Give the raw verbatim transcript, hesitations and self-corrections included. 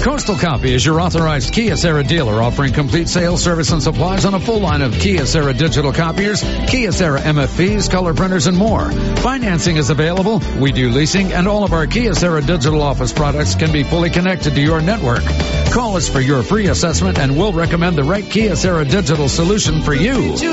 Coastal Copy is your authorized Kyocera dealer, offering complete sales, service, and supplies on a full line of Kyocera digital copiers, Kyocera M F Ps, color printers, and more. Financing is available. We do leasing, and all of our Kyocera digital office products can be fully connected to your network. Call us for your free assessment, and we'll recommend the right Kyocera digital solution for you.